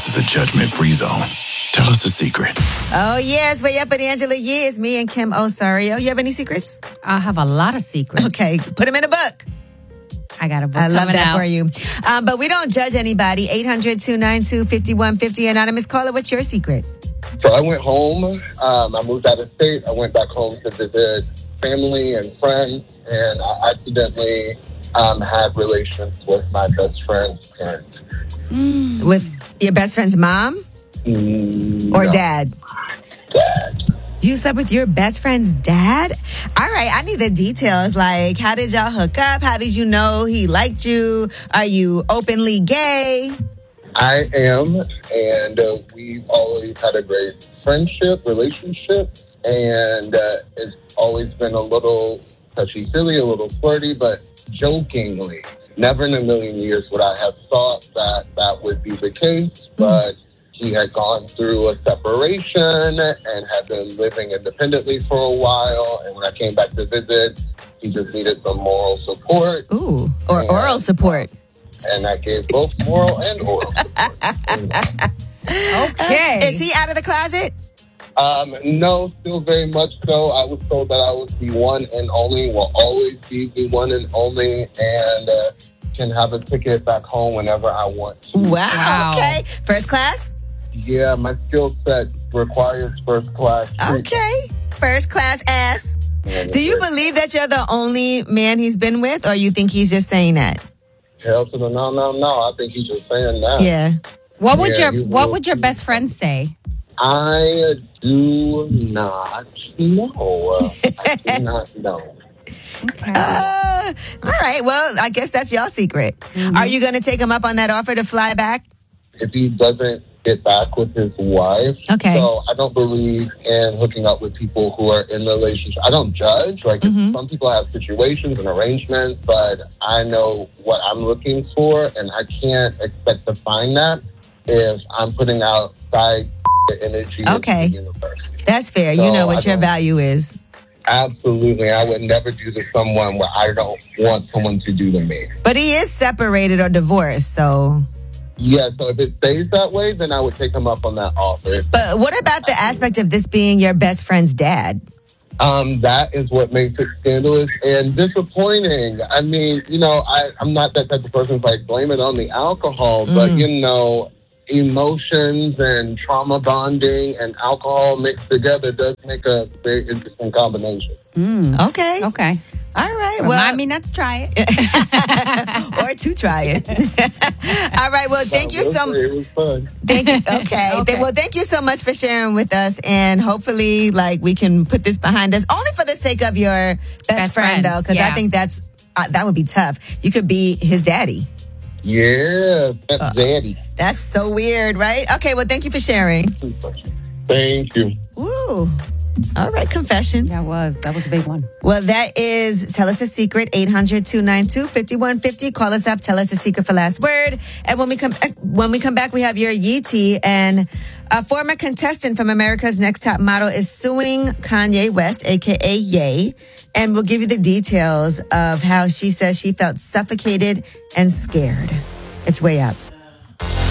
This is a judgment-free zone. Tell us a secret. Oh, yes. Way up at Angela Yee. It's me and Kim Osorio. You have any secrets? I have a lot of secrets. Okay. Put them in a book. I got a book I love coming that out for you. But we don't judge anybody. 800-292-5150. Anonymous caller, what's your secret? So I went home. I moved out of state. I went back home to visit family and friends, and I accidentally had relations with my best friend's parents. With your best friend's mom? Or dad? Dad. You slept with your best friend's dad? All right, I need the details. Like, how did y'all hook up? How did you know he liked you? Are you openly gay? I am, and we've always had a great relationship, and it's always been a little touchy-feely, a little flirty, but jokingly. Never in a million years would I have thought that would be the case, but he had gone through a separation and had been living independently for a while, and when I came back to visit, he just needed some moral support. Ooh, or oral support. And I gave both moral and oral support. Okay. Is he out of the closet? No, still very much so. I was told that I was the one and only, will always be the one and only, and can have a ticket back home whenever I want to. Wow. Okay. First class? Yeah, my skill set requires first class treatment. Okay. First class ass. Do you believe that you're the only man he's been with, or you think he's just saying that? Hell to the no. I think he's just saying that. Yeah. What would your best friend say? I do not know. I do not know. Okay. All right. Well, I guess that's your secret. Are you going to take him up on that offer to fly back? If he doesn't get back with his wife. Okay. So I don't believe in hooking up with people who are in relationships. I don't judge. Like some people have situations and arrangements, but I know what I'm looking for, and I can't expect to find that if I'm putting out side energy into the universe. That's fair. So you know what your value is. Absolutely. I would never do to someone what I don't want someone to do to me. But he is separated or divorced, so... Yeah, so if it stays that way, then I would take him up on that offer. But what about the aspect of this being your best friend's dad? That is what makes it scandalous and disappointing. I mean, I'm not that type of person who's like, blame it on the alcohol, but, emotions and trauma bonding and alcohol mixed together does make a very interesting combination. Okay. All right. Remind me not to try it. Or to try it. All right. Well, thank you so much. It was fun. Thank you. Okay. Well, thank you so much for sharing with us. And hopefully, we can put this behind us only for the sake of your best friend, though, because I think that would be tough. You could be his daddy. Yeah, that's daddy. That's so weird, right? Okay. Well, thank you for sharing. Thank you. Woo. All right, confessions. That was a big one. Well, that is Tell Us a Secret, 800-292-5150. Call us up, tell us a secret for last word. And when we come back, we have your Yee tea. And a former contestant from America's Next Top Model is suing Kanye West, a.k.a. Ye. And we'll give you the details of how she says she felt suffocated and scared. It's way up.